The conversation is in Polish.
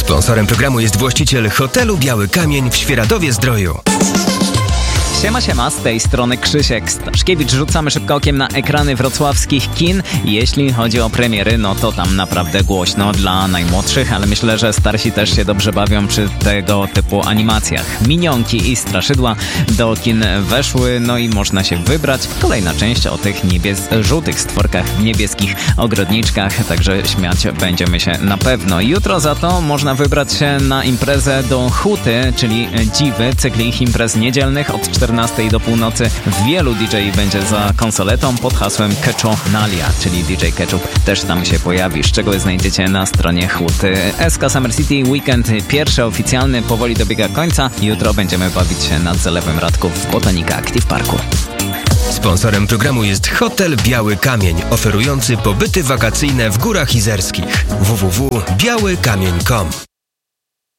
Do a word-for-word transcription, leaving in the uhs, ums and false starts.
Sponsorem programu jest właściciel hotelu Biały Kamień w Świeradowie-Zdroju. Siema, siema, z tej strony Krzysiek Staszkiewicz. Rzucamy szybko okiem na ekrany wrocławskich kin. Jeśli chodzi o premiery, no to tam naprawdę głośno dla najmłodszych, ale myślę, że starsi też się dobrze bawią przy tego typu animacjach. Minionki i straszydła do kin weszły, no i można się wybrać. Kolejna część o tych niebies- żółtych stworkach w niebieskich ogrodniczkach, także śmiać będziemy się na pewno. Jutro za to można wybrać się na imprezę do Huty, czyli Dziwy, cykl ich imprez niedzielnych od czternastej do północy. Wielu D J będzie za konsoletą pod hasłem Ketchup-Nalia, czyli D J Ketchup też tam się pojawi. Szczegóły znajdziecie na stronie Huty. S K Summer City Weekend pierwszy oficjalny powoli dobiega końca. Jutro będziemy bawić się nad zalewem Radków w Botanika Active Parku. Sponsorem programu jest hotel Biały Kamień, oferujący pobyty wakacyjne w Górach Izerskich. w w w kropka biały kamień kropka com